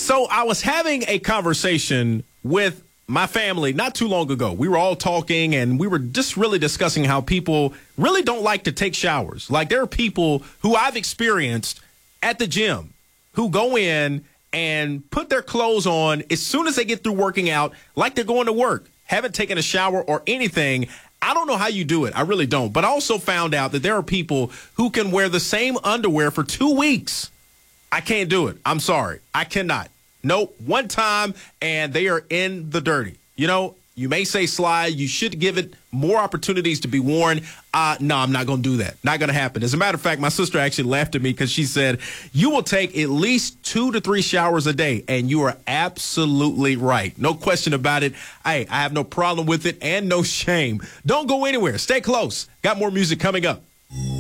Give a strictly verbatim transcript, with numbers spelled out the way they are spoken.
So I was having a conversation with my family not too long ago. We were all talking and we were just really discussing how people really don't like to take showers. Like there are people who I've experienced at the gym who go in and put their clothes on as soon as they get through working out, like they're going to work, haven't taken a shower or anything. I don't know how you do it. I really don't. But I also found out that there are people who can wear the same underwear for two weeks. I can't do it. I'm sorry. I cannot. Nope. One time and they are in the dirty. You know, you may say slide. You should give it more opportunities to be worn. Uh, no, I'm not going to do that. Not going to happen. As a matter of fact, my sister actually laughed at me because she said, you will take at least two to three showers a day. And you are absolutely right. No question about it. Hey, I have no problem with it and no shame. Don't go anywhere. Stay close. Got more music coming up.